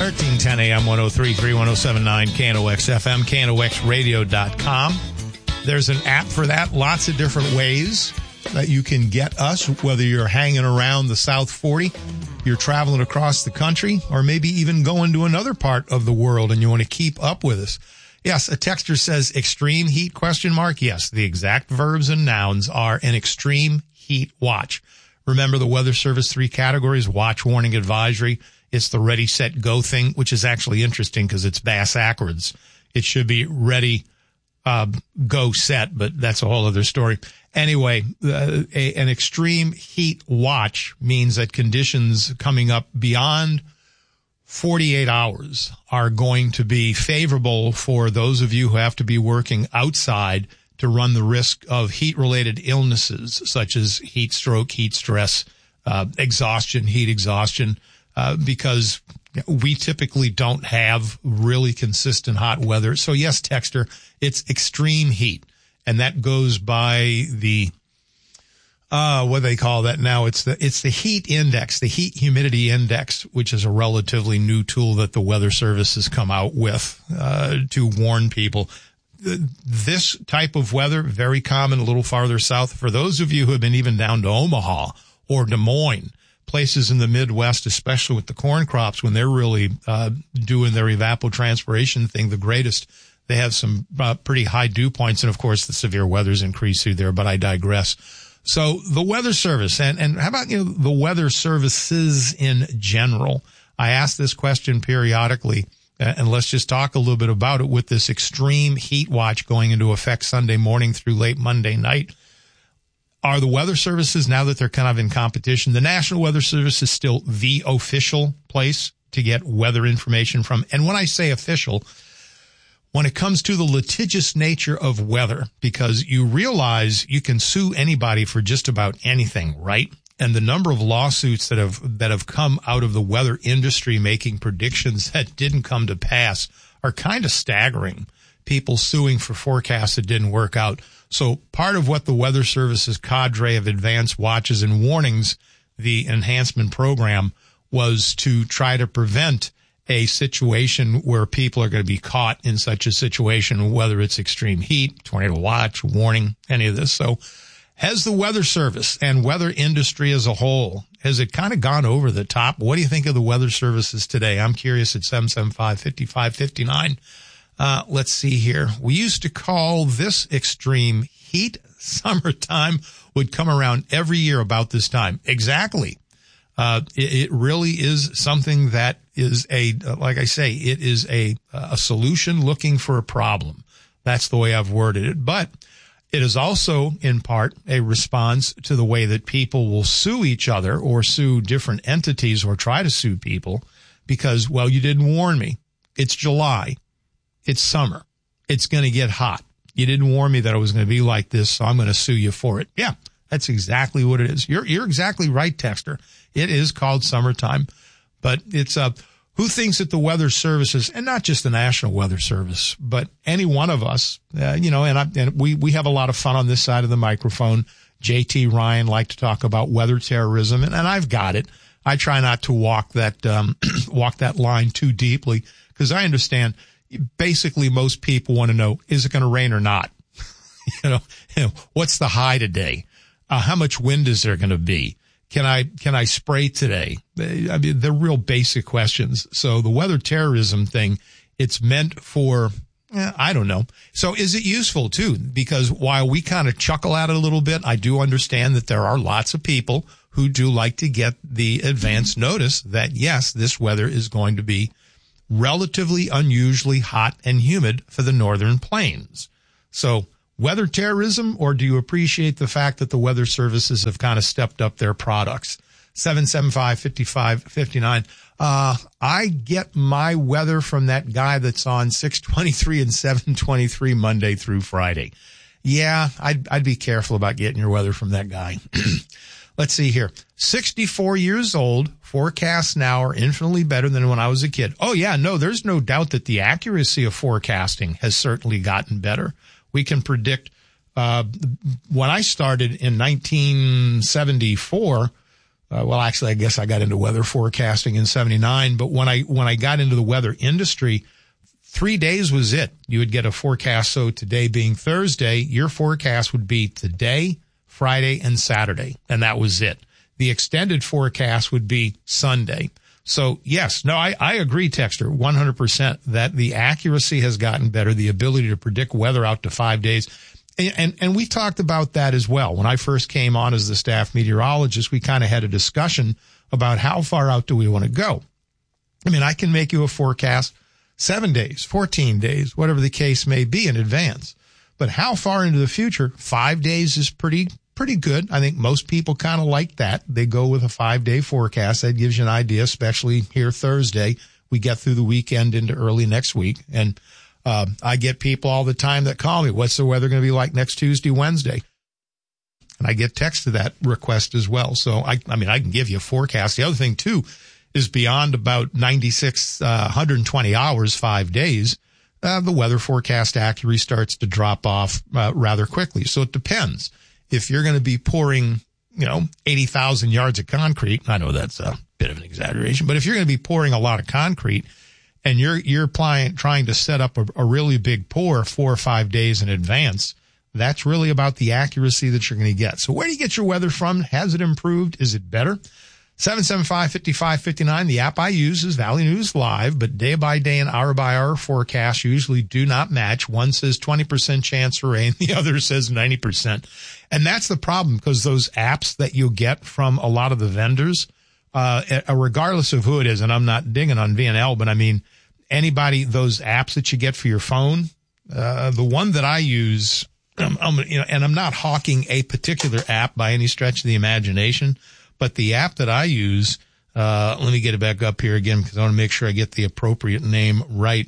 1310 AM 103.3 1079 KNOX FM, KNOXradio.com. There's an app for that. Lots of different ways that you can get us, whether you're hanging around the South 40, you're traveling across the country, or maybe even going to another part of the world and you want to keep up with us. Yes, a texter says extreme heat ? Yes, the exact verbs and nouns are an extreme heat watch. Remember the Weather Service 3 categories: watch, warning, advisory. It's the ready, set, go thing, which is actually interesting because it's bass-ackwards. It should be ready, go, set, but that's a whole other story. Anyway, an extreme heat watch means that conditions coming up beyond 48 hours are going to be favorable for those of you who have to be working outside to run the risk of heat-related illnesses such as heat stroke, heat stress, exhaustion, heat exhaustion, because we typically don't have really consistent hot weather. So yes, texter, it's extreme heat. And that goes by the, what do they call that now? It's the heat index, the heat humidity index, which is a relatively new tool that the Weather Service has come out with, to warn people. This type of weather, very common a little farther south. For those of you who have been even down to Omaha or Des Moines, places in the Midwest, especially with the corn crops, when they're really doing their evapotranspiration thing the greatest, they have some pretty high dew points, and of course the severe weather's increased through there, but I digress. So the Weather Service, and how about the weather services in general? I ask this question periodically, and let's just talk a little bit about it with this extreme heat watch going into effect Sunday morning through late Monday night. Are the weather services, now that they're kind of in competition, the National Weather Service is still the official place to get weather information from? And when I say official, when it comes to the litigious nature of weather, because you realize you can sue anybody for just about anything, right? And the number of lawsuits that have come out of the weather industry making predictions that didn't come to pass are kind of staggering. People suing for forecasts that didn't work out. So part of what the Weather Service's cadre of advanced watches and warnings, the enhancement program, was to try to prevent a situation where people are going to be caught in such a situation, whether it's extreme heat, tornado watch, warning, any of this. So has the Weather Service and weather industry as a whole, has it kind of gone over the top? What do you think of the weather services today? I'm curious at 775-5559. Let's see here. We used to call this extreme heat. Summertime would come around every year about this time. Exactly. It really is something that is like I say, it is a solution looking for a problem. That's the way I've worded it. But it is also, in part, a response to the way that people will sue each other or sue different entities or try to sue people because, well, you didn't warn me. It's July. It's summer. It's going to get hot. You didn't warn me that it was going to be like this, so I'm going to sue you for it. Yeah, that's exactly what it is. You're exactly right, texter. It is called summertime, but it's who thinks that the weather services, and not just the National Weather Service, but any one of us, and we have a lot of fun on this side of the microphone. JT Ryan like to talk about weather terrorism, and I've got it. I try not to walk that line too deeply because I understand. Basically, most people want to know, is it going to rain or not? What's the high today? How much wind is there going to be? Can I spray today? I mean, they're real basic questions. So the weather terrorism thing, it's meant for, I don't know. So is it useful too? Because while we kind of chuckle at it a little bit, I do understand that there are lots of people who do like to get the advance notice that yes, this weather is going to be relatively unusually hot and humid for the northern plains. So weather terrorism, or do you appreciate the fact that the weather services have kind of stepped up their products? 775-5559. I get my weather from that guy that's on 623 and 723 Monday through Friday. Yeah, I'd be careful about getting your weather from that guy. Let's see here. 64 years old. Forecasts now are infinitely better than when I was a kid. Oh, yeah, no, there's no doubt that the accuracy of forecasting has certainly gotten better. We can predict, when I started in 1974, well, actually, I guess I got into weather forecasting in 79. But when I got into the weather industry, 3 days was it. You would get a forecast. So today being Thursday, your forecast would be today, Friday, and Saturday. And that was it. The extended forecast would be Sunday. So yes, no, I agree, Texter, 100% that the accuracy has gotten better, the ability to predict weather out to 5 days. And we talked about that as well. When I first came on as the staff meteorologist, we kind of had a discussion about how far out do we want to go. I mean, I can make you a forecast 7 days, 14 days, whatever the case may be in advance. But how far into the future? 5 days is pretty good. I think most people kind of like that. They go with a 5-day forecast. That gives you an idea, especially here Thursday. We get through the weekend into early next week. And I get people all the time that call me, what's the weather going to be like next Tuesday, Wednesday? And I get text to that request as well. So, I mean, I can give you a forecast. The other thing, too, is beyond about 120 hours, 5 days, the weather forecast accuracy starts to drop off rather quickly. So it depends. If you're going to be pouring, 80,000 yards of concrete, I know that's a bit of an exaggeration, but if you're going to be pouring a lot of concrete and you're trying to set up a really big pour 4 or 5 days in advance, that's really about the accuracy that you're going to get. So where do you get your weather from? Has it improved? Is it better? 775-5559. The app I use is Valley News Live, but day by day and hour by hour forecasts usually do not match. One says 20% chance for rain. The other says 90%. And that's the problem, because those apps that you get from a lot of the vendors, regardless of who it is, and I'm not digging on VNL, but I mean, anybody, those apps that you get for your phone, the one that I use, and I'm not hawking a particular app by any stretch of the imagination, but the app that I use, let me get it back up here again because I want to make sure I get the appropriate name right.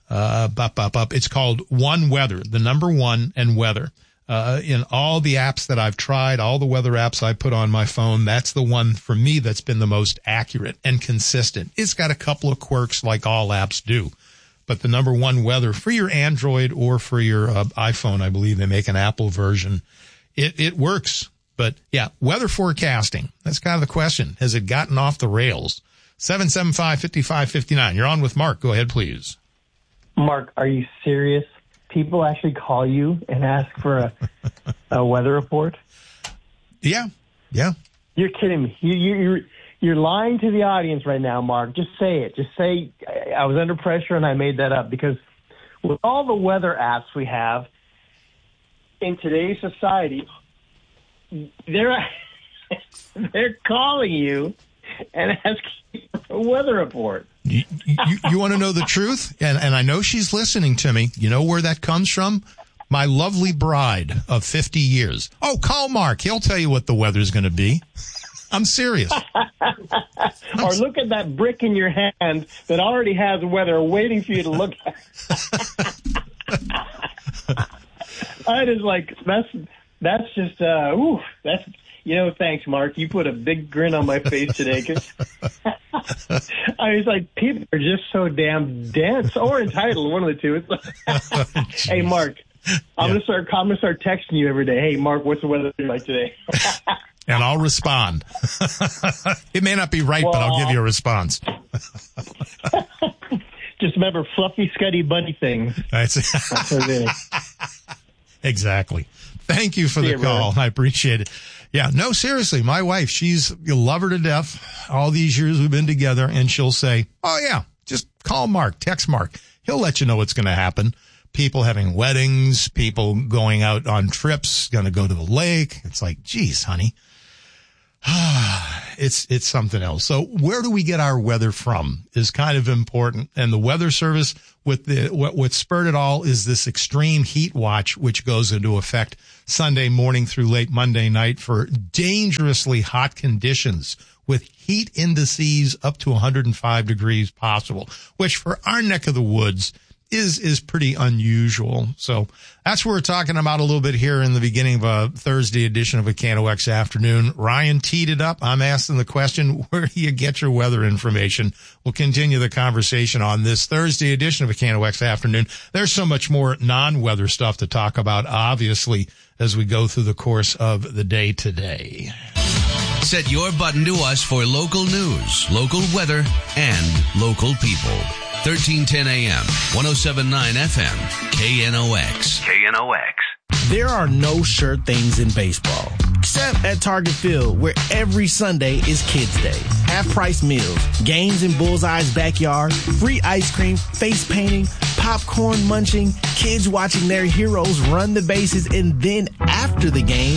It's called One Weather, the number 1 and weather. In all the apps that I've tried, all the weather apps I put on my phone, that's the one for me that's been the most accurate and consistent. It's got a couple of quirks like all apps do, but the number 1 weather for your Android or for your iPhone, I believe they make an Apple version. It works. But yeah, weather forecasting, that's kind of the question. Has it gotten off the rails? 775-5559. You're on with Mark. Go ahead, please. Mark, are you serious? People actually call you and ask for a weather report? Yeah. You're kidding me. You're lying to the audience right now, Mark. Just say it. Just say I was under pressure and I made that up, because with all the weather apps we have in today's society, they're calling you and asking for a weather report. You want to know the truth? And I know she's listening to me. You know where that comes from? My lovely bride of 50 years. Oh, call Mark. He'll tell you what the weather's going to be. I'm serious. Or look at that brick in your hand that already has weather waiting for you to look at. I just like, that's just, that's, thanks, Mark. You put a big grin on my face today. 'Cause I was like, people are just so damn dense or entitled, one of the two. It's like, hey, Mark, I'm gonna start texting you every day. Hey, Mark, what's the weather like today? And I'll respond. It may not be right, but I'll give you a response. Just remember, fluffy, scuddy bunny things. That's what it is. Exactly. Thank you for the call. Brother. I appreciate it. Yeah, no, seriously, my wife, you love her to death. All these years we've been together, and she'll say, oh, yeah, just call Mark, text Mark. He'll let you know what's going to happen. People having weddings, people going out on trips, going to go to the lake. It's like, geez, honey. It's something else. So where do we get our weather from is kind of important. And the Weather Service, what spurred it all is this extreme heat watch, which goes into effect Sunday morning through late Monday night for dangerously hot conditions with heat indices up to 105 degrees possible, which for our neck of the woods is pretty unusual. So that's what we're talking about a little bit here in the beginning of a Thursday edition of a KNOX Afternoon. Ryan teed it up. I'm asking the question, where do you get your weather information? We'll continue the conversation on this Thursday edition of a KNOX Afternoon. There's so much more non-weather stuff to talk about, obviously, as we go through the course of the day today. Set your button to us for local news, local weather, and local people. 1310 AM, 107.9 FM, KNOX. KNOX. There are no sure things in baseball, except at Target Field, where every Sunday is Kids Day. Half-price meals, games in Bullseye's backyard, free ice cream, face painting, popcorn munching, kids watching their heroes run the bases, and then after the game,